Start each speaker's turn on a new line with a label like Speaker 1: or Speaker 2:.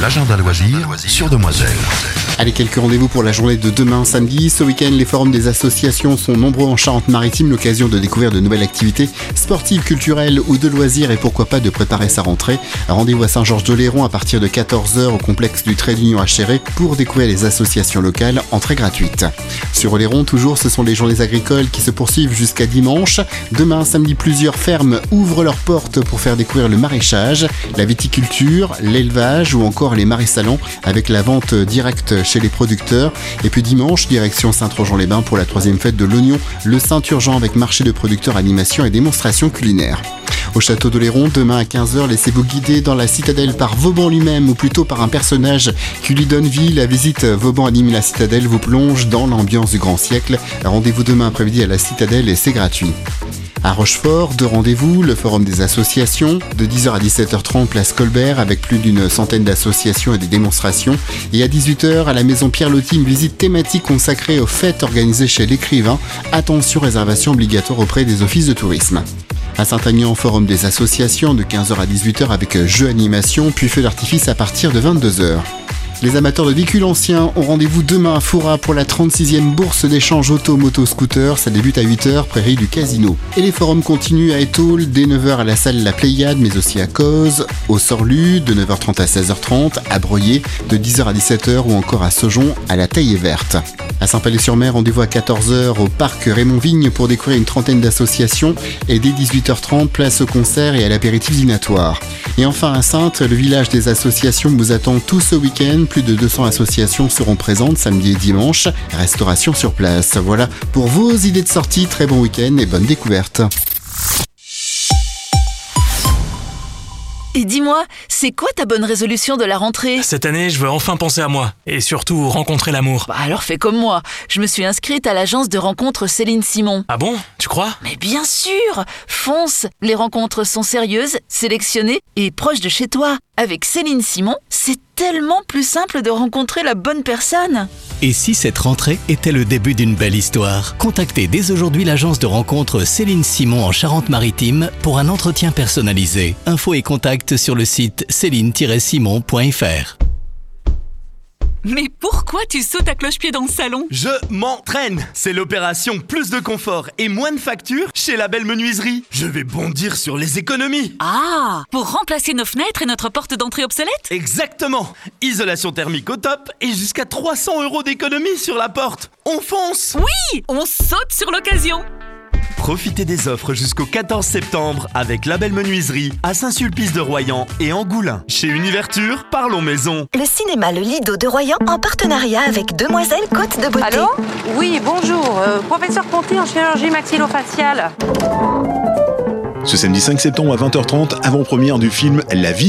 Speaker 1: l'agenda loisir sur Demoiselle.
Speaker 2: Allez, quelques rendez-vous pour la journée de demain samedi. Ce week-end, les forums des associations sont nombreux en Charente-Maritime, l'occasion de découvrir de nouvelles activités sportives, culturelles ou de loisirs et pourquoi pas de préparer sa rentrée. Rendez-vous à Saint-Georges-de-Léron à partir de 14h au complexe du Trait d'Union à Chéré pour découvrir les associations locales, entrée gratuite. Sur Oléron, toujours, ce sont les journées agricoles qui se poursuivent jusqu'à dimanche. Demain, samedi, plusieurs fermes ouvrent leurs portes pour faire découvrir le maraîchage, la viticulture, l'élevage ou encore les marais salants avec la vente directe chez les producteurs. Et puis dimanche, direction Saint-Trojan-les-Bains pour la 3e fête de l'oignon, le Saint-Urgent avec marché de producteurs, animation et démonstration culinaire. Au château d'Oléron, demain à 15h, laissez-vous guider dans la citadelle par Vauban lui-même ou plutôt par un personnage qui lui donne vie. La visite Vauban anime la citadelle vous plonge dans l'ambiance du grand siècle. Rendez-vous demain après-midi à la citadelle et c'est gratuit. À Rochefort, 2 rendez-vous, le forum des associations, de 10h à 17h30, place Colbert, avec plus d'une centaine d'associations et des démonstrations. Et à 18h, à la maison Pierre-Loti, une visite thématique consacrée aux fêtes organisées chez l'écrivain. Attention, réservation obligatoire auprès des offices de tourisme. À Saint-Aignan, forum des associations, de 15h à 18h avec jeux animation, puis feu d'artifice à partir de 22h. Les amateurs de véhicules anciens ont rendez-vous demain à Foura pour la 36e bourse d'échange auto-moto-scooter. Ça débute à 8h, prairie du Casino. Et les forums continuent à Étaules, dès 9h à la salle La Pléiade, mais aussi à Cozes, au Sorlu, de 9h30 à 16h30, à Breuillé, de 10h à 17h ou encore à Saujon, à la Taillée Verte. À Saint-Palais-sur-Mer, rendez-vous à 14h au parc Raymond Vigne pour découvrir une trentaine d'associations. Et dès 18h30, place au concert et à l'apéritif dînatoire. Et enfin à Saintes, le village des associations vous attend tout ce week-end. Plus de 200 associations seront présentes samedi et dimanche. Restauration sur place. Voilà pour vos idées de sortie. Très bon week-end et bonne découverte.
Speaker 3: Et dis-moi, c'est quoi ta bonne résolution de la rentrée ?
Speaker 4: Cette année, je veux enfin penser à moi. Et surtout, rencontrer l'amour.
Speaker 3: Bah alors fais comme moi. Je me suis inscrite à l'agence de rencontres Céline Simon.
Speaker 4: Ah bon ? Tu crois ?
Speaker 3: Mais bien sûr ! Fonce ! Les rencontres sont sérieuses, sélectionnées et proches de chez toi. Avec Céline Simon, c'est tellement plus simple de rencontrer la bonne personne.
Speaker 5: Et si cette rentrée était le début d'une belle histoire ? Contactez dès aujourd'hui l'agence de rencontres Céline Simon en Charente-Maritime pour un entretien personnalisé. Infos et contacts sur le site céline-simon.fr.
Speaker 6: Mais pourquoi tu sautes à cloche-pied dans le salon ?
Speaker 7: Je m'entraîne. C'est l'opération plus de confort et moins de factures chez La Belle Menuiserie. Je vais bondir sur les économies.
Speaker 6: Ah, pour remplacer nos fenêtres et notre porte d'entrée obsolète ?
Speaker 7: Exactement. Isolation thermique au top et jusqu'à 300 € d'économie sur la porte. On fonce.
Speaker 6: Oui, on saute sur l'occasion.
Speaker 7: Profitez des offres jusqu'au 14 septembre avec La Belle Menuiserie à Saint-Sulpice-de-Royan et Angoulins. Chez Univerture, parlons maison.
Speaker 8: Le cinéma Le Lido de Royan en partenariat avec Demoiselle Côte de Beauté.
Speaker 9: Allô ? Oui, bonjour. Professeur Ponty en chirurgie maxillofaciale.
Speaker 10: Ce samedi 5 septembre à 20h30, avant-première du film La vie